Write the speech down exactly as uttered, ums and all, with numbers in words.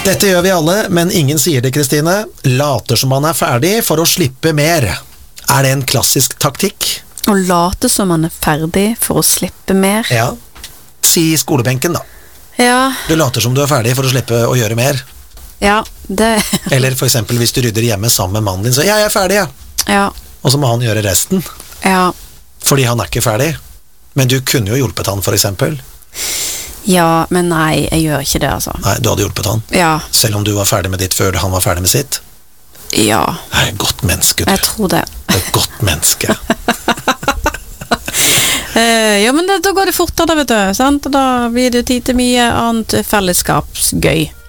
Dette gjør vi alle, men ingen sier det, Kristine. Later som man er ferdig for å slippe mer. Er det en klassisk taktikk? Å late som man er ferdig for å slippe mer? Ja. Si skolebenken, da. Ja. Du later som du er ferdig for å slippe å gjøre mer. Ja, det... Eller for eksempel hvis du rydder hjemme sammen med mannen din, så ja, jeg er ferdig, ja. Ja. Og så må han gjøre resten. Ja. Fordi han er ikke ferdig. Men du kunne jo hjulpet han, for eksempel. Ja, men nei, jeg gjør ikke det, altså. Nei, du hadde hjulpet han. Ja. Selv om du var ferdig med ditt før han var ferdig med sitt. Ja. Det er et godt menneske, du. Jeg tror det. Det er et godt menneske. uh, ja, men det, da går det fortere, vet du, sant? Og da blir det tid til mye annet fellesskapsgøy.